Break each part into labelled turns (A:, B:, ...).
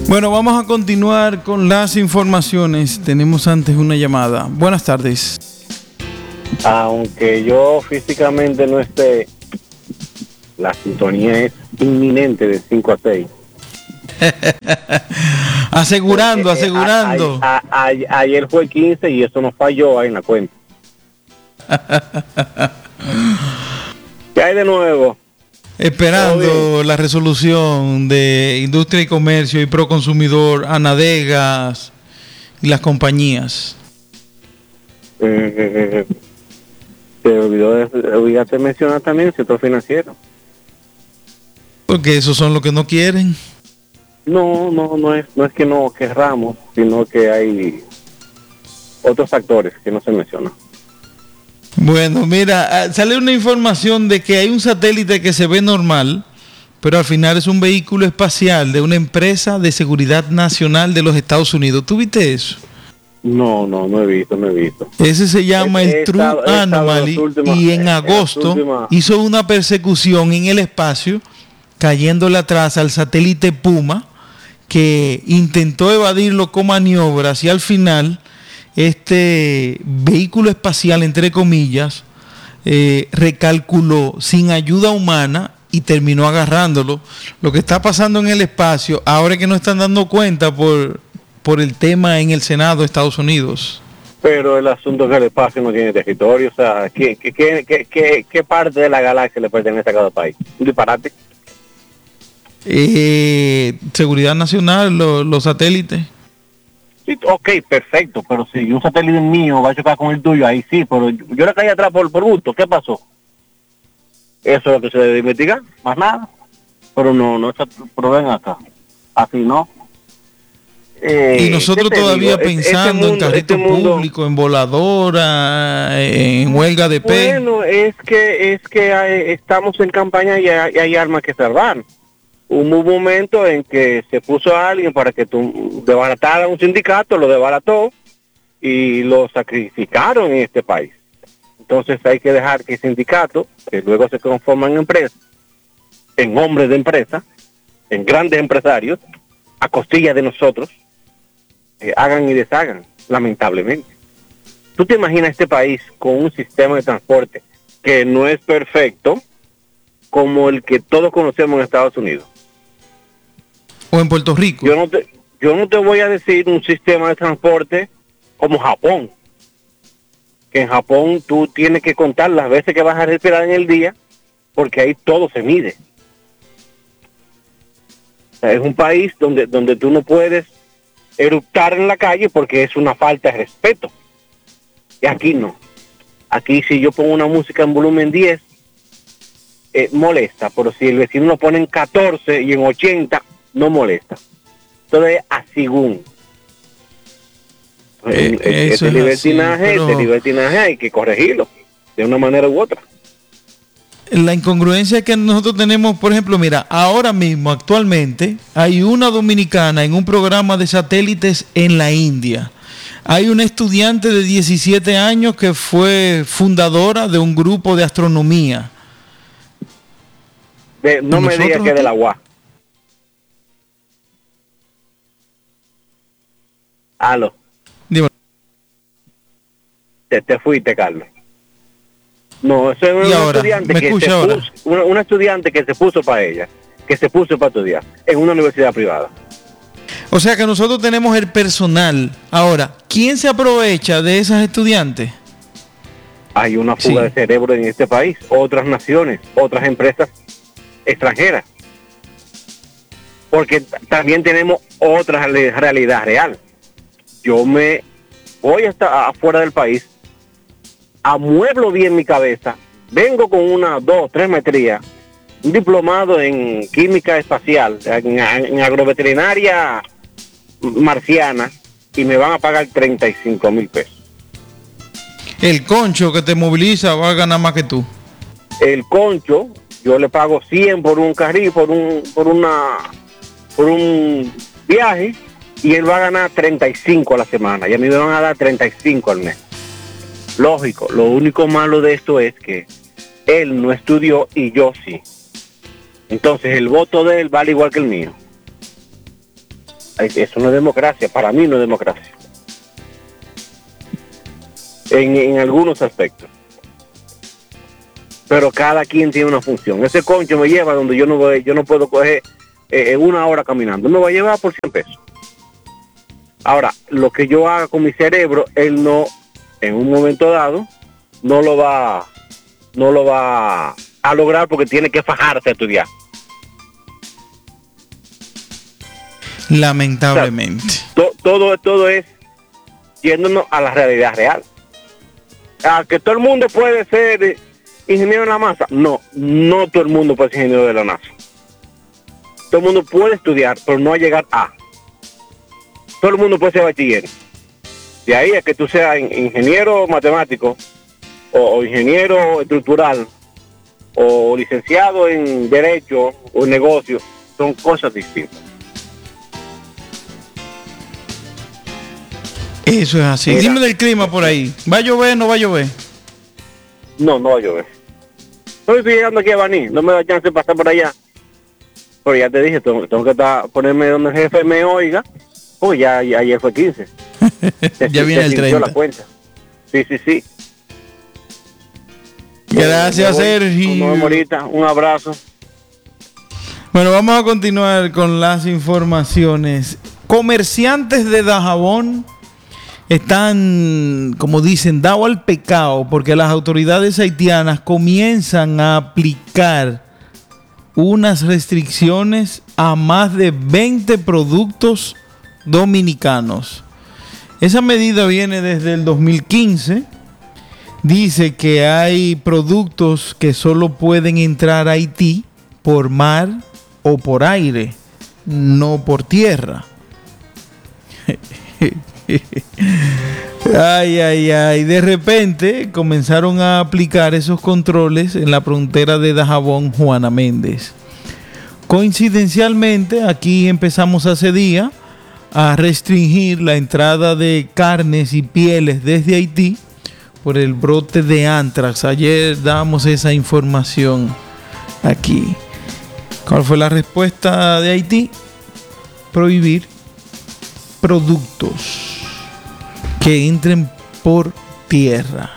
A: Bueno, vamos a continuar con las informaciones. Tenemos antes una llamada. Buenas tardes.
B: Aunque yo físicamente no esté, la sintonía es inminente de 5 a 6.
A: asegurando.
B: Ayer fue 15 y eso nos falló ahí en la cuenta. ¿Qué hay de nuevo?
A: Esperando la resolución de Industria y Comercio y Proconsumidor, Anadegas y las compañías.
B: Te olvidaste mencionar también el sector financiero.
A: Porque esos son los que no quieren.
B: No es que no querramos, sino que hay otros factores que no se mencionan.
A: Bueno, mira, sale una información de que hay un satélite que se ve normal, pero al final es un vehículo espacial de una empresa de seguridad nacional de los Estados Unidos. ¿Tú viste eso?
B: No he visto.
A: Ese se llama el True Anomaly y en agosto hizo una persecución en el espacio, cayéndole atrás al satélite Puma, que intentó evadirlo con maniobras y al final este vehículo espacial, entre comillas, recalculó sin ayuda humana y terminó agarrándolo. Lo que está pasando en el espacio, ahora que no están dando cuenta por el tema en el Senado de Estados Unidos.
B: Pero el asunto es que el espacio no tiene territorio, o sea, ¿qué parte de la galaxia le pertenece a cada país? Un disparate.
A: Seguridad nacional, los satélites.
B: Sí, ok, perfecto, pero si un satélite mío va a chocar con el tuyo, ahí sí, pero yo le caí atrás por gusto, ¿qué pasó? Eso es lo que se debe investigar, más nada. Pero pero ven acá, así no.
A: Y nosotros todavía pensando en carrito público, en voladora, en huelga de P.
B: Bueno, es que estamos en campaña y hay armas que salvar. Hubo un momento en que se puso a alguien para que desbaratara un sindicato, lo desbarató y lo sacrificaron en este país. Entonces hay que dejar que el sindicato, que luego se conforma en empresas, en hombres de empresa, en grandes empresarios, a costillas de nosotros, hagan y deshagan, lamentablemente. ¿Tú te imaginas este país con un sistema de transporte que no es perfecto como el que todos conocemos en Estados Unidos?
A: O en Puerto Rico.
B: Yo no te voy a decir un sistema de transporte como Japón. Que en Japón tú tienes que contar las veces que vas a respirar en el día, porque ahí todo se mide. O sea, es un país donde tú no puedes eructar en la calle porque es una falta de respeto. Y aquí no. Aquí si yo pongo una música en volumen 10, molesta, pero si el vecino lo pone en 14 y en 80, no molesta. Entonces, así este libertinaje hay que corregirlo de una manera u otra.
A: La incongruencia que nosotros tenemos, por ejemplo, mira, ahora mismo, actualmente, hay una dominicana en un programa de satélites en la India. Hay una estudiante de 17 años que fue fundadora de un grupo de astronomía.
B: No me digas que de la UAS. Aló.
A: Dime.
B: Te fuiste, Carlos. No, eso es una estudiante que se puso para ella, que se puso para estudiar en una universidad privada.
A: O sea que nosotros tenemos el personal. Ahora, ¿quién se aprovecha de esas estudiantes?
B: Hay una fuga de cerebro en este país, otras naciones, otras empresas extranjeras. Porque también tenemos otra realidad real. Yo me voy hasta afuera del país, amueblo bien mi cabeza, vengo con una, 2, 3 maestrías, un diplomado en química espacial, en agroveterinaria marciana, y me van a pagar 35,000 pesos.
A: El concho que te moviliza va a ganar más que tú.
B: El concho, yo le pago 100 por un carril, por un viaje, y él va a ganar 35 a la semana, y a mí me van a dar 35 al mes. Lógico, lo único malo de esto es que él no estudió y yo sí. Entonces el voto de él vale igual que el mío. Eso no es democracia, para mí no es democracia. En algunos aspectos. Pero cada quien tiene una función. Ese concho me lleva donde yo no puedo coger una hora caminando. Me va a llevar por 100 pesos. Ahora, lo que yo haga con mi cerebro, él no, en un momento dado, no lo va a lograr porque tiene que fajarse a estudiar.
A: Lamentablemente.
B: O sea, todo es yéndonos a la realidad real. A que todo el mundo puede ser ingeniero de la masa. No todo el mundo puede ser ingeniero de la NASA. Todo el mundo puede estudiar, pero no a llegar a. Todo el mundo puede ser bachiller. De ahí a que tú seas ingeniero matemático, o ingeniero estructural, o licenciado en derecho o en negocio, son cosas distintas.
A: Eso es así. Mira, dime del clima por ahí. ¿Va a llover o no va a llover?
B: No va a llover. Estoy llegando aquí a Baní, no me da chance de pasar por allá. Pero ya te dije, tengo que ponerme donde el jefe me oiga. Pues ya ayer fue 15.
A: Ya viene el 30.
B: La cuenta. Sí.
A: Gracias, Sergio.
B: Un abrazo.
A: Bueno, vamos a continuar con las informaciones. Comerciantes de Dajabón están, como dicen, dados al pecado porque las autoridades haitianas comienzan a aplicar unas restricciones a más de 20 productos dominicanos. Esa medida viene desde el 2015. Dice que hay productos que solo pueden entrar a Haití por mar o por aire, no por tierra. Ay. De repente comenzaron a aplicar esos controles en la frontera de Dajabón, Juana Méndez. Coincidencialmente, aquí empezamos hace día a restringir la entrada de carnes y pieles desde Haití por el brote de antrax. Ayer damos esa información aquí. ¿Cuál fue la respuesta de Haití? Prohibir productos que entren por tierra.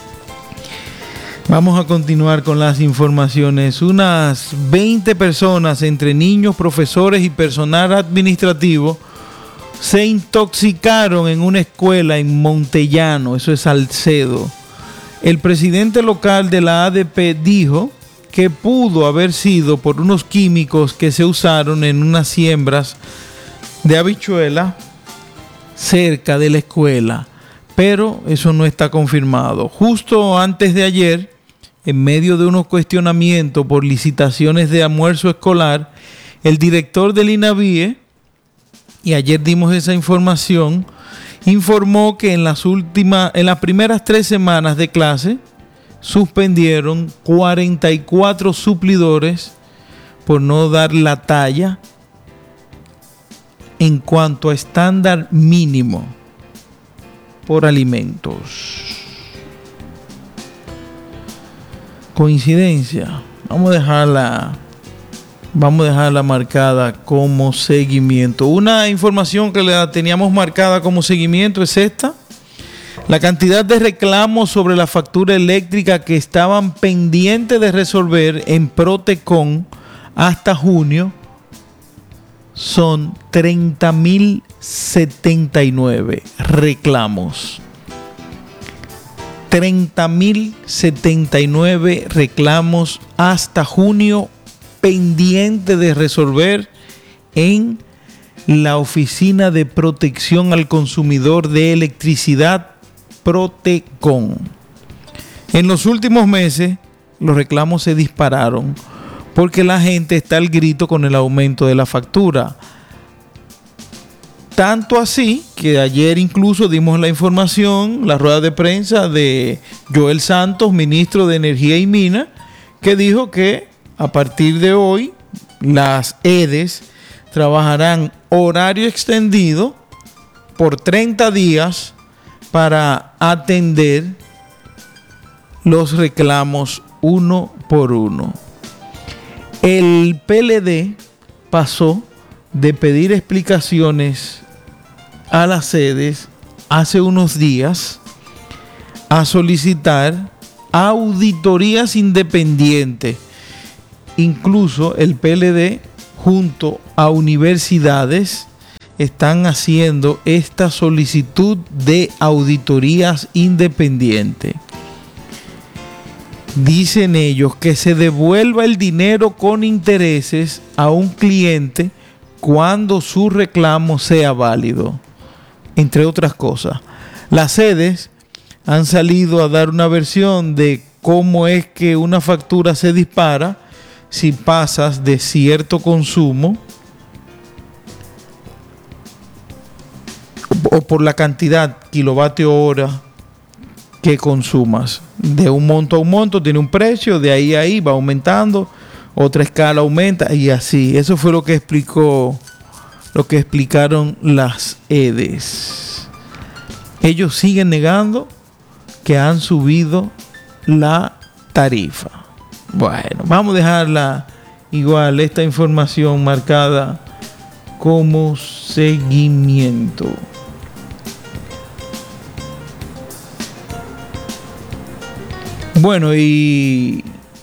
A: Vamos a continuar con las informaciones. Unas 20 personas, entre niños, profesores y personal administrativo, se intoxicaron en una escuela en Montellano, eso es Salcedo. El presidente local de la ADP dijo que pudo haber sido por unos químicos que se usaron en unas siembras de habichuela cerca de la escuela, pero eso no está confirmado. Justo antes de ayer, en medio de unos cuestionamientos por licitaciones de almuerzo escolar, el director del INAVIE, y ayer dimos esa información, informó que en las primeras 3 semanas de clase suspendieron 44 suplidores por no dar la talla en cuanto a estándar mínimo por alimentos. Coincidencia. Vamos a dejarla marcada como seguimiento. Una información que la teníamos marcada como seguimiento es esta. La cantidad de reclamos sobre la factura eléctrica que estaban pendientes de resolver en Protecon hasta junio son 30.079 reclamos. 30.079 reclamos hasta junio pendiente de resolver en la Oficina de Protección al Consumidor de Electricidad Protecon. En los últimos meses los reclamos se dispararon porque la gente está al grito con el aumento de la factura. Tanto así que ayer incluso dimos la información, la rueda de prensa de Joel Santos, ministro de Energía y Minas, que dijo que a partir de hoy las EDES trabajarán horario extendido por 30 días para atender los reclamos uno por uno. El PLD pasó de pedir explicaciones a las sedes hace unos días a solicitar auditorías independientes. Incluso el PLD junto a universidades están haciendo esta solicitud de auditorías independientes. Dicen ellos que se devuelva el dinero con intereses a un cliente cuando su reclamo sea válido, entre otras cosas. Las sedes han salido a dar una versión de cómo es que una factura se dispara si pasas de cierto consumo o por la cantidad kilovatio hora que consumas. De un monto a un monto tiene un precio, de ahí a ahí va aumentando, otra escala aumenta y así. Eso fue lo que explicaron las EDES. Ellos siguen negando que han subido la tarifa. Bueno, vamos a dejarla igual, esta información marcada como seguimiento. Bueno, y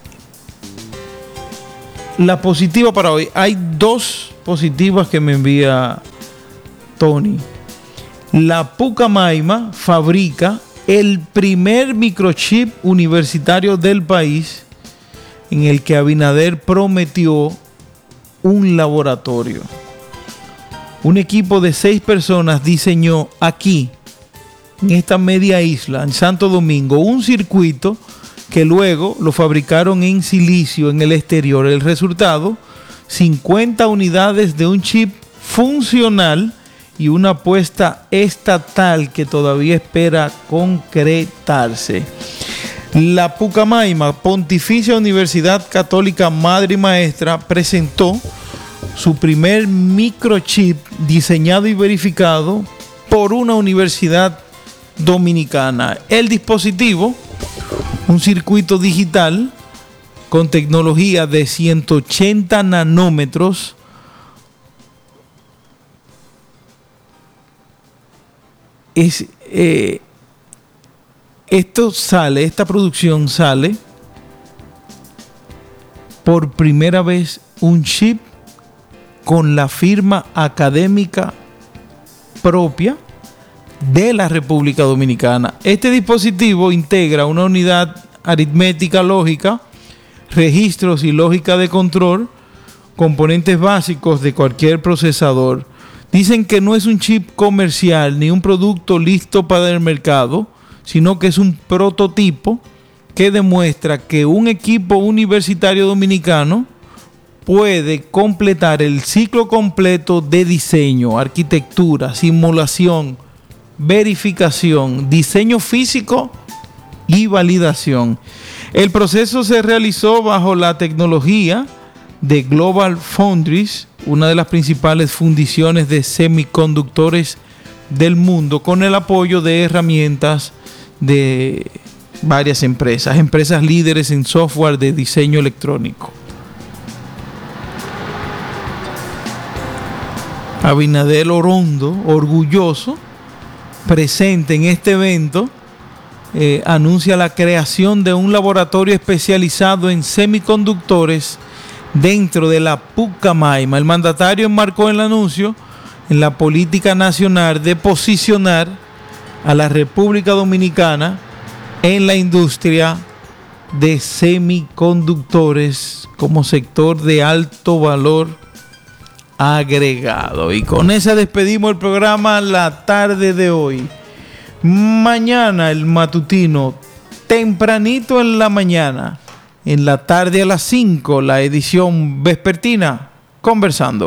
A: la positiva para hoy. Hay dos positivas que me envía Tony. La Pucamaima fabrica el primer microchip universitario del país, en el que Abinader prometió un laboratorio. Un equipo de 6 personas diseñó aquí, en esta media isla, en Santo Domingo, un circuito que luego lo fabricaron en silicio en el exterior. El resultado, 50 unidades de un chip funcional y una apuesta estatal que todavía espera concretarse. La Pucamaima, Pontificia Universidad Católica Madre y Maestra, presentó su primer microchip diseñado y verificado por una universidad dominicana. El dispositivo, un circuito digital con tecnología de 180 nanómetros, esta producción sale por primera vez un chip con la firma académica propia de la República Dominicana. Este dispositivo integra una unidad aritmética lógica, registros y lógica de control, componentes básicos de cualquier procesador. Dicen que no es un chip comercial ni un producto listo para el mercado, sino que es un prototipo que demuestra que un equipo universitario dominicano puede completar el ciclo completo de diseño, arquitectura, simulación, verificación, diseño físico y validación. El proceso se realizó bajo la tecnología de Global Foundries, una de las principales fundiciones de semiconductores del mundo, con el apoyo de herramientas de varias empresas líderes en software de diseño electrónico. Abinader Orondo, orgulloso, presente en este evento, anuncia la creación de un laboratorio especializado en semiconductores dentro de la Pucamaima. El mandatario enmarcó el anuncio en la política nacional de posicionar a la República Dominicana en la industria de semiconductores como sector de alto valor agregado. Y con esa despedimos el programa la tarde de hoy. Mañana el matutino, tempranito en la mañana. En la tarde a las 5, la edición vespertina, Conversando.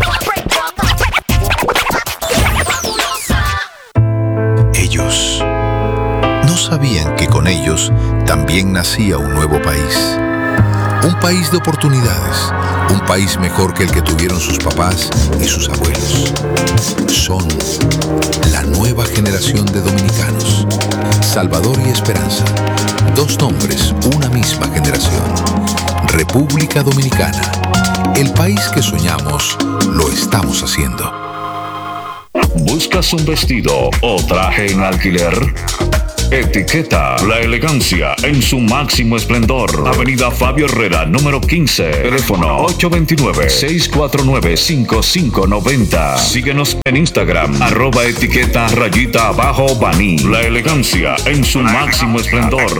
C: Ellos no sabían que con ellos también nacía un nuevo país. Un país de oportunidades, un país mejor que el que tuvieron sus papás y sus abuelos. Son la nueva generación de dominicanos. Salvador y Esperanza, 2 nombres, una misma generación. República Dominicana, El país que soñamos, lo estamos haciendo.
D: ¿Buscas un vestido o traje en alquiler? Etiqueta la elegancia en su máximo esplendor. Avenida Fabio Herrera, número 15. Teléfono 829-649-5590. Síguenos en Instagram, @etiqueta_Baní. La elegancia en su máximo esplendor.